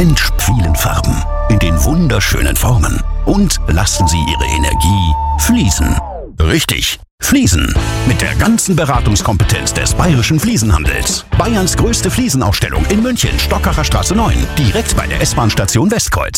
Mensch vielen Farben, in den wunderschönen Formen. Und lassen Sie Ihre Energie fließen. Richtig, fließen. Mit der ganzen Beratungskompetenz des Bayerischen Fliesenhandels. Bayerns größte Fliesenausstellung in München, Stockacher Straße 9. Direkt bei der S-Bahn-Station Westkreuz.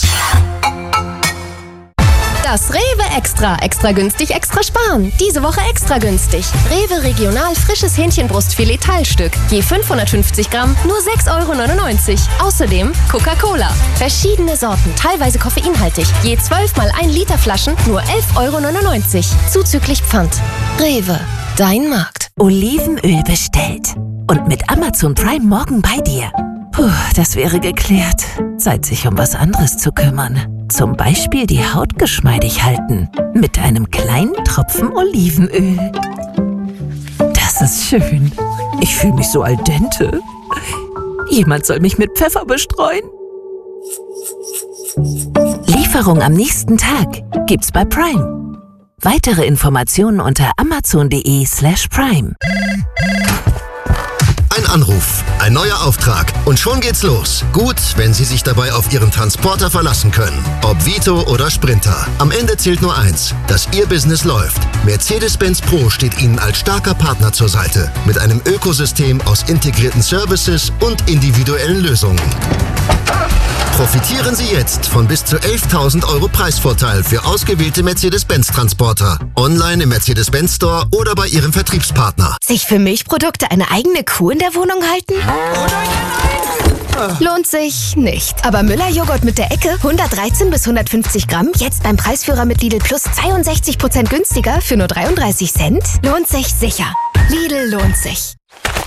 Das Rewe Extra. Extra günstig, extra sparen. Diese Woche extra günstig. Rewe Regional frisches Hähnchenbrustfilet Teilstück. Je 550 Gramm, nur 6,99 €. Außerdem Coca-Cola. Verschiedene Sorten, teilweise koffeinhaltig. Je 12 mal 1 Liter Flaschen, nur 11,99 €. Zuzüglich Pfand. Rewe. Dein Markt. Olivenöl bestellt. Und mit Amazon Prime morgen bei dir. Puh, das wäre geklärt. Zeit, sich um was anderes zu kümmern. Zum Beispiel die Haut geschmeidig halten. Mit einem kleinen Tropfen Olivenöl. Das ist schön. Ich fühle mich so al dente. Jemand soll mich mit Pfeffer bestreuen. Lieferung am nächsten Tag gibt's bei Prime. Weitere Informationen unter amazon.de/prime. Ein Anruf, ein neuer Auftrag und schon geht's los. Gut, wenn Sie sich dabei auf Ihren Transporter verlassen können. Ob Vito oder Sprinter. Am Ende zählt nur eins, dass Ihr Business läuft. Mercedes-Benz Pro steht Ihnen als starker Partner zur Seite. Mit einem Ökosystem aus integrierten Services und individuellen Lösungen. Profitieren Sie jetzt von bis zu 11.000 € Preisvorteil für ausgewählte Mercedes-Benz-Transporter. Online im Mercedes-Benz Store oder bei Ihrem Vertriebspartner. Sich für Milchprodukte eine eigene Kuh in der Wohnung halten? Lohnt sich nicht. Aber Müller-Joghurt mit der Ecke, 113 bis 150 Gramm, jetzt beim Preisführer mit Lidl Plus 62% günstiger für nur 33 Cent? Lohnt sich sicher. Lidl lohnt sich.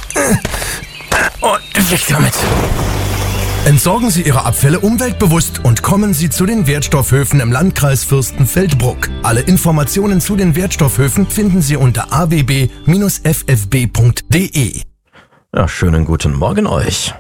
Und weg damit. Entsorgen Sie Ihre Abfälle umweltbewusst und kommen Sie zu den Wertstoffhöfen im Landkreis Fürstenfeldbruck. Alle Informationen zu den Wertstoffhöfen finden Sie unter awb-ffb.de. Ja, schönen guten Morgen euch.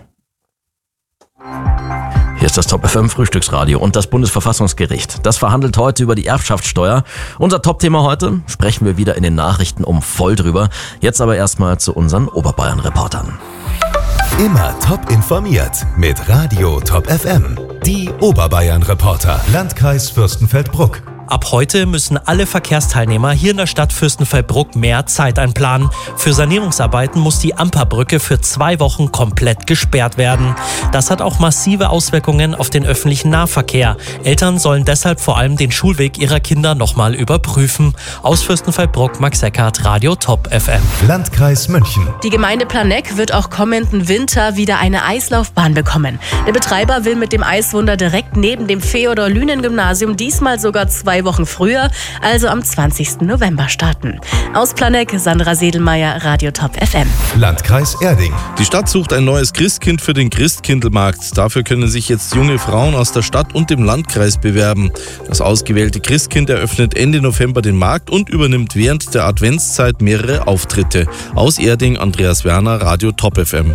Hier ist das Top FM Frühstücksradio und das Bundesverfassungsgericht. Das verhandelt heute über die Erbschaftssteuer. Unser Top-Thema heute, sprechen wir wieder in den Nachrichten voll drüber. Jetzt aber erstmal zu unseren Oberbayern-Reportern. Immer top informiert mit Radio Top FM. Die Oberbayern-Reporter, Landkreis Fürstenfeldbruck. Ab heute müssen alle Verkehrsteilnehmer hier in der Stadt Fürstenfeldbruck mehr Zeit einplanen. Für Sanierungsarbeiten muss die Amperbrücke für 2 Wochen komplett gesperrt werden. Das hat auch massive Auswirkungen auf den öffentlichen Nahverkehr. Eltern sollen deshalb vor allem den Schulweg ihrer Kinder nochmal überprüfen. Aus Fürstenfeldbruck, Max Eckert, Radio Top FM. Landkreis München. Die Gemeinde Planegg wird auch kommenden Winter wieder eine Eislaufbahn bekommen. Der Betreiber will mit dem Eiswunder direkt neben dem Feodor-Lünen-Gymnasium diesmal sogar 2 Wochen früher, also am 20. November starten. Aus Planegg, Sandra Sedelmeier, Radio Top FM. Landkreis Erding. Die Stadt sucht ein neues Christkind für den Christkindlmarkt. Dafür können sich jetzt junge Frauen aus der Stadt und dem Landkreis bewerben. Das ausgewählte Christkind eröffnet Ende November den Markt und übernimmt während der Adventszeit mehrere Auftritte. Aus Erding, Andreas Werner, Radio Top FM.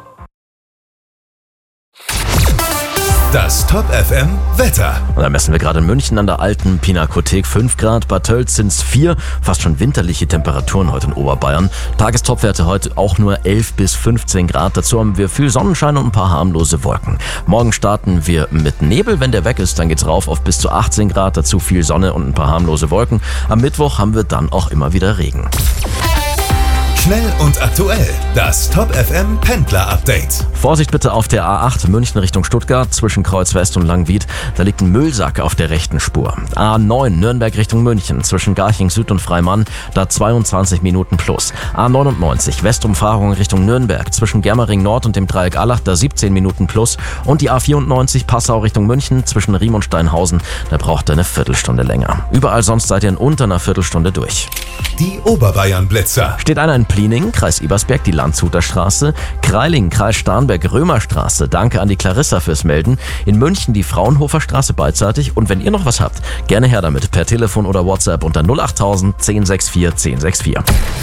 Das Top FM Wetter. Und da messen wir gerade in München an der alten Pinakothek 5 Grad, Bad Tölz sind es 4, fast schon winterliche Temperaturen heute in Oberbayern. Tagestopwerte heute auch nur 11 bis 15 Grad, dazu haben wir viel Sonnenschein und ein paar harmlose Wolken. Morgen starten wir mit Nebel, wenn der weg ist, dann geht's rauf auf bis zu 18 Grad, dazu viel Sonne und ein paar harmlose Wolken. Am Mittwoch haben wir dann auch immer wieder Regen. Schnell und aktuell. Das Top FM Pendler Update. Vorsicht bitte auf der A8 München Richtung Stuttgart zwischen Kreuz West und Langwied. Da liegt ein Müllsack auf der rechten Spur. A9 Nürnberg Richtung München zwischen Garching Süd und Freimann. Da 22 Minuten plus. A99 Westumfahrung Richtung Nürnberg zwischen Germering Nord und dem Dreieck Allach. Da 17 Minuten plus. Und die A94 Passau Richtung München zwischen Riem und Steinhausen. Da braucht ihr eine Viertelstunde länger. Überall sonst seid ihr in unter einer Viertelstunde durch. Die Oberbayern Blitzer. Steht einer in Pliening, Kreis Ebersberg, die Landshuter Straße, Kreiling, Kreis Starnberg, Römerstraße. Danke an die Clarissa fürs Melden. In München die Fraunhofer Straße beidseitig. Und wenn ihr noch was habt, gerne her damit per Telefon oder WhatsApp unter 08000 1064 1064.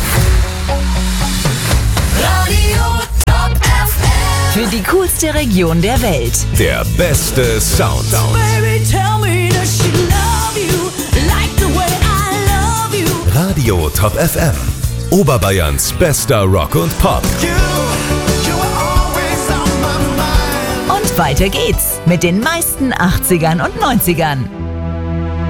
Radio Top FM. Für die coolste Region der Welt. Der beste Sound. Baby, tell me does she love you like the way I love you. Radio Top FM. Oberbayerns bester Rock und Pop. Und Weiter geht's mit den meisten 80ern und 90ern.